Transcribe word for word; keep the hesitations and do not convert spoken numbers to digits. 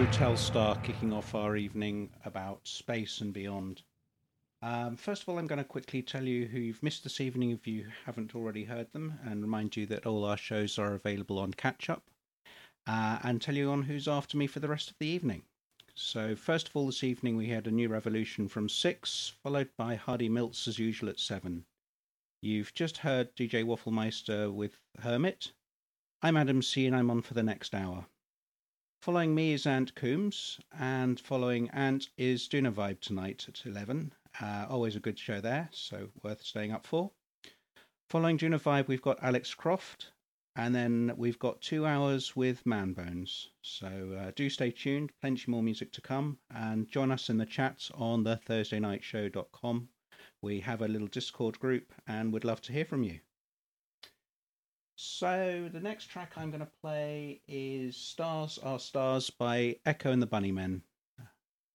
Telstar kicking off our evening about space and beyond. Um, first of all, I'm going to quickly tell you who you've missed this evening if you haven't already heard them, and remind you that all our shows are available on catch up, uh, and tell you on who's after me for the rest of the evening. So, first of all, this evening we had a New Revolution from six, followed by Hardy Milts as usual at seven. You've just heard D J Wafflemeister with Hermit. I'm Adam C, and I'm on for the next hour. Following me is Ant Coombs, and following Ant is Duna Vibe tonight at eleven. Uh, always a good show there, so worth staying up for. Following Duna Vibe, we've got Alex Croft, and then we've got two hours with Man Bones. So uh, do stay tuned, plenty more music to come, and join us in the chats on the thursday night show dot com. We have a little Discord group, and would love to hear from you. So the next track I'm going to play is Stars Are Stars by Echo and the Bunnymen.